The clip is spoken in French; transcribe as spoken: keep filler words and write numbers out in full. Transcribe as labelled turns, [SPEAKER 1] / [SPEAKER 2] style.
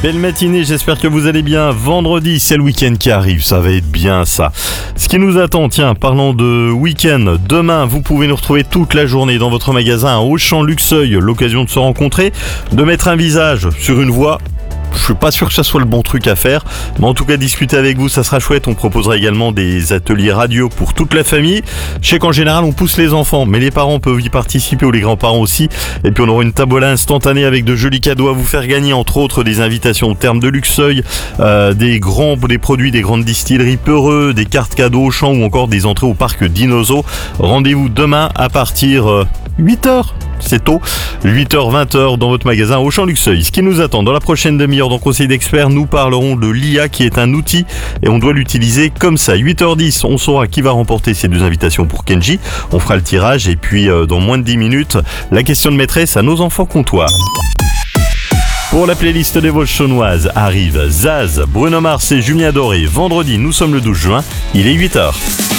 [SPEAKER 1] Belle matinée, j'espère que vous allez bien. Vendredi, c'est le week-end qui arrive, ça va être bien ça. Ce qui nous attend, tiens, parlons de week-end. Demain, vous pouvez nous retrouver toute la journée dans votre magasin à Auchan Luxeuil. L'occasion de se rencontrer, de mettre un visage sur une voix. Je suis pas sûr que ça soit le bon truc à faire, mais en tout cas discuter avec vous ça sera chouette. On proposera également des ateliers radio pour toute la famille. Je sais qu'en général on pousse les enfants, mais les parents peuvent y participer ou les grands-parents aussi. Et puis on aura une tabola instantanée avec de jolis cadeaux à vous faire gagner, entre autres des invitations au terme de Luxeuil, euh, des grands des produits des grandes distilleries Peureux, des cartes cadeaux au champ ou encore des entrées au parc Dinoso. Rendez-vous demain à partir euh, huit heures. C'est tôt, huit heures vingt heures dans votre magasin Auchan Luxeuil. Ce qui nous attend dans la prochaine demi-heure dans Conseil d'experts, nous parlerons de l'I A qui est un outil et on doit l'utiliser comme ça. huit heures dix, on saura qui va remporter ces deux invitations pour Kenji. On fera le tirage et puis euh, dans moins de dix minutes, la question de maîtresse à nos enfants comptoirs. Pour la playlist des Vosges-Chaunoises arrive Zaz, Bruno Mars et Julien Doré. Vendredi, nous sommes le douze juin, il est huit heures.